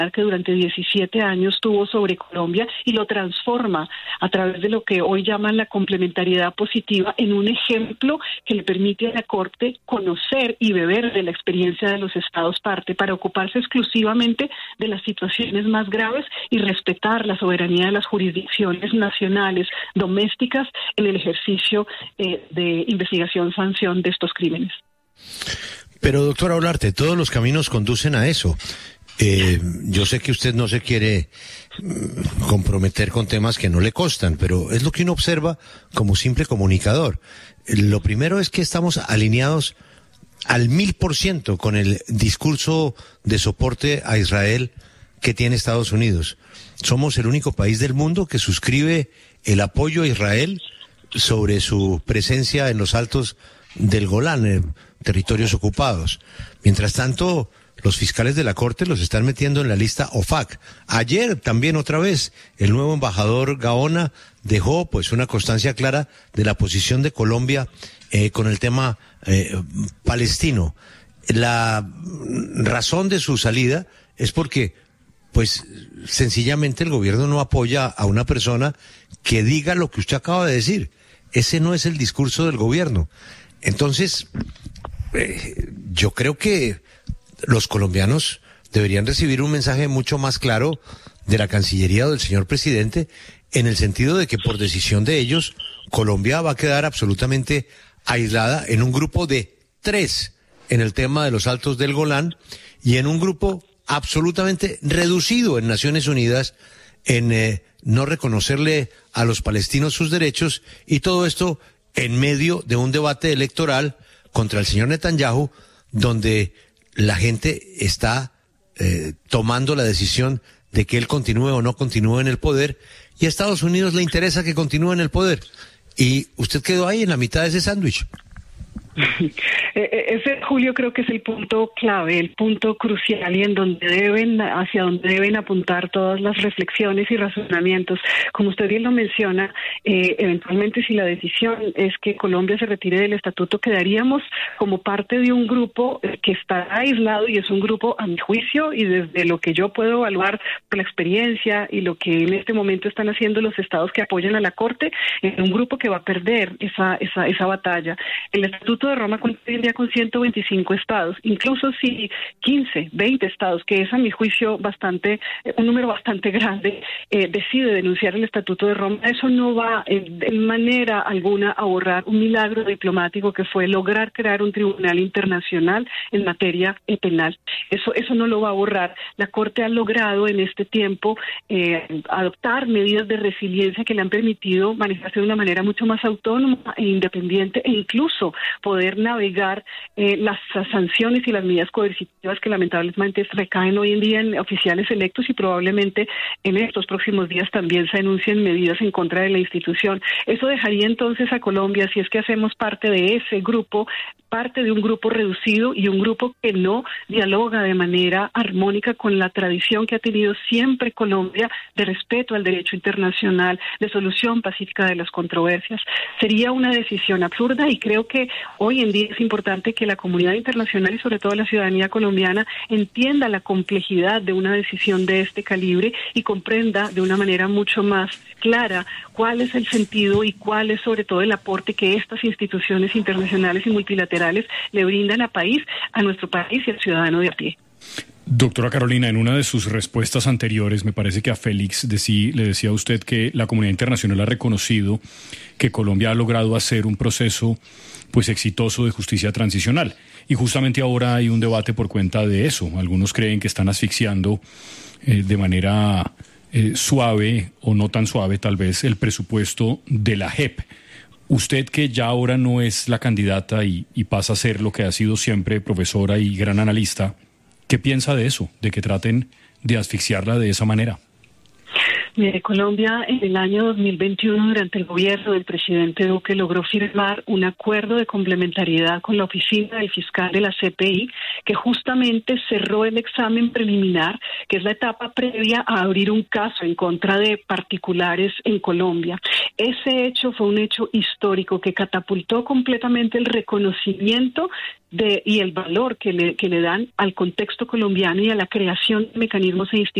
que durante 17 años tuvo sobre Colombia y lo transforma a través de lo que hoy llaman la complementariedad positiva en un ejemplo que le permite a la Corte conocer y beber de la experiencia de los Estados parte para ocuparse exclusivamente de las situaciones más graves y respetar la soberanía de las jurisdicciones nacionales, domésticas, en el ejercicio de investigación, sanción de estos crímenes. Pero, doctora Olarte, todos los caminos conducen a eso. Yo sé que usted no se quiere comprometer con temas que no le costan, pero es lo que uno observa como simple comunicador. Lo primero es que estamos alineados al 1000% con el discurso de soporte a Israel que tiene Estados Unidos. Somos el único país del mundo que suscribe el apoyo a Israel sobre su presencia en los altos del Golán, territorios ocupados. Mientras tanto, los fiscales de la Corte los están metiendo en la lista OFAC. Ayer también otra vez el nuevo embajador Gaona dejó pues una constancia clara de la posición de Colombia con el tema palestino. La razón de su salida es porque pues sencillamente el gobierno no apoya a una persona que diga lo que usted acaba de decir. Ese no es el discurso del gobierno. Entonces, yo creo que los colombianos deberían recibir un mensaje mucho más claro de la Cancillería o del señor presidente, en el sentido de que por decisión de ellos, Colombia va a quedar absolutamente aislada en un grupo de 3 en el tema de los altos del Golán y en un grupo absolutamente reducido en Naciones Unidas en no reconocerle a los palestinos sus derechos, y todo esto en medio de un debate electoral contra el señor Netanyahu, donde la gente está tomando la decisión de que él continúe o no continúe en el poder, y a Estados Unidos le interesa que continúe en el poder. Y usted quedó ahí en la mitad de ese sándwich. Ese, Julio, creo que es el punto clave, el punto crucial, y hacia donde deben apuntar todas las reflexiones y razonamientos. Como usted bien lo menciona, eventualmente si la decisión es que Colombia se retire del estatuto, quedaríamos como parte de un grupo que está aislado, y es un grupo, a mi juicio, y desde lo que yo puedo evaluar por la experiencia y lo que en este momento están haciendo los estados que apoyan a la Corte, es un grupo que va a perder esa batalla. El estatuto de Roma cuenta hoy en día con 125 estados, incluso si 15, 20 estados, que es a mi juicio un número bastante grande, decide denunciar el estatuto de Roma, eso no va de manera alguna a borrar un milagro diplomático que fue lograr crear un tribunal internacional en materia penal. Eso no lo va a borrar. La Corte ha logrado en este tiempo adoptar medidas de resiliencia que le han permitido manejarse de una manera mucho más autónoma e independiente, e incluso poder navegar las sanciones y las medidas coercitivas que lamentablemente recaen hoy en día en oficiales electos, y probablemente en estos próximos días también se anuncien medidas en contra de la institución. Eso dejaría entonces a Colombia, si es que hacemos parte de ese grupo, parte de un grupo reducido y un grupo que no dialoga de manera armónica con la tradición que ha tenido siempre Colombia de respeto al derecho internacional, de solución pacífica de las controversias. Sería una decisión absurda, y creo que hoy en día es importante que la comunidad internacional y sobre todo la ciudadanía colombiana entienda la complejidad de una decisión de este calibre y comprenda de una manera mucho más clara cuál es el sentido y cuál es sobre todo el aporte que estas instituciones internacionales y multilaterales le brindan a nuestro país y al ciudadano de a pie. Doctora Carolina, en una de sus respuestas anteriores, me parece que a Félix le decía a usted que la comunidad internacional ha reconocido que Colombia ha logrado hacer un proceso pues exitoso de justicia transicional. Y justamente ahora hay un debate por cuenta de eso. Algunos creen que están asfixiando de manera suave o no tan suave tal vez el presupuesto de la JEP. Usted, que ya ahora no es la candidata y pasa a ser lo que ha sido siempre, profesora y gran analista, ¿qué piensa de eso, de que traten de asfixiarla de esa manera? Mire, Colombia en el año 2021, durante el gobierno del presidente Duque, logró firmar un acuerdo de complementariedad con la oficina del fiscal de la CPI, que justamente cerró el examen preliminar, que es la etapa previa a abrir un caso en contra de particulares en Colombia. Ese hecho fue un hecho histórico que catapultó completamente el reconocimiento y el valor que le dan al contexto colombiano y a la creación de mecanismos e instituciones